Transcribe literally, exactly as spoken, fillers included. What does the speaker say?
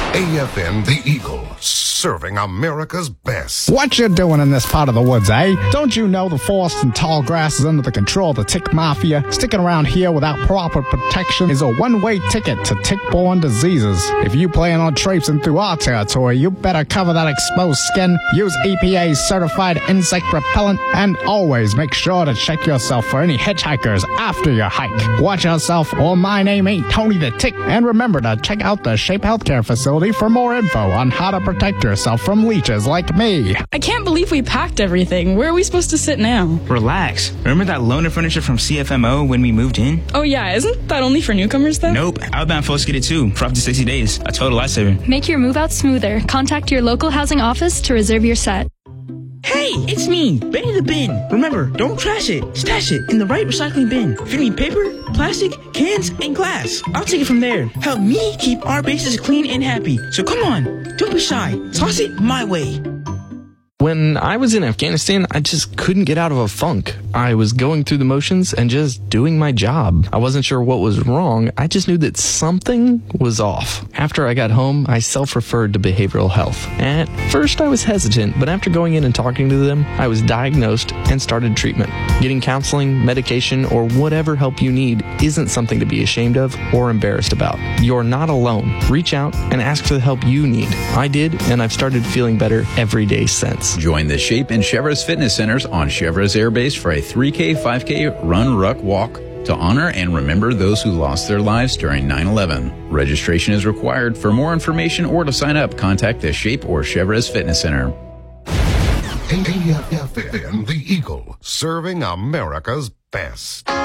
A F M The Eagle, serving America's best. What you doing in this part of the woods, eh? Don't you know the forest and tall grass is under the control of the tick mafia? Sticking around here without proper protection is a one-way ticket to tick-borne diseases. If you plan on traipsing through our territory, you better cover that exposed skin, use E P A's certified insect repellent, and always make sure to check yourself for any hitchhikers after your hike. Watch yourself, or my name ain't Tony the Tick. And remember to check out the Shape Healthcare facility for more info on how to protect yourself from leeches like me. I can't believe we packed everything. Where are we supposed to sit now? Relax. Remember that loaner furniture from C F M O when we moved in? Oh yeah, isn't that only for newcomers though? Nope. Outbound folks get it too, for up to sixty days. A total lifesaver. Make your move out smoother. Contact your local housing office to reserve your set. Hey, it's me, Benny the Bin. Remember, don't trash it. Stash it in the right recycling bin. If you need paper, plastic, cans, and glass, I'll take it from there. Help me keep our bases clean and happy. So come on, don't be shy. Toss it my way. When I was in Afghanistan, I just couldn't get out of a funk. I was going through the motions and just doing my job. I wasn't sure what was wrong. I just knew that something was off. After I got home, I self-referred to behavioral health. At first, I was hesitant, but after going in and talking to them, I was diagnosed and started treatment. Getting counseling, medication, or whatever help you need isn't something to be ashamed of or embarrassed about. You're not alone. Reach out and ask for the help you need. I did, and I've started feeling better every day since. Join the Shape and Chevrolet Fitness Centers on Chevrolet Air Base for a three K, five K run, ruck, walk to honor and remember those who lost their lives during nine eleven. Registration is required. For more information or to sign up, contact the Shape or Chevrolet Fitness Center. A F M The Eagle, serving America's best.